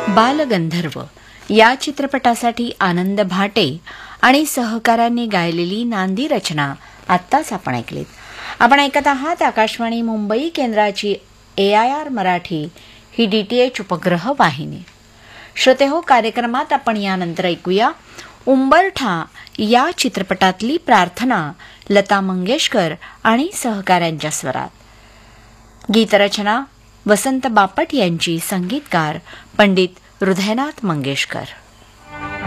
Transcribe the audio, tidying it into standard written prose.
बालगंधर्व या चित्रपटासाठी आनंद भाटे आणि सहकाऱ्यांनी गायलेली नांदी रचना आत्ताच आपण ऐकलीत. आपण ऐकत आहात आकाशवाणी मुंबई केंद्राची AIR मराठी ही DTH उपग्रह वाहिनी. श्रोते हो, कार्यक्रमात आपण यानंतर ऐकूया उंबरठा या चित्रपटातली प्रार्थना लता मंगेशकर आणि सहकाऱ्यांच्या स्वरात. गीतरचना वसंत बापट यांची, संगीतकार पंडित हृदयनाथ मंगेशकर.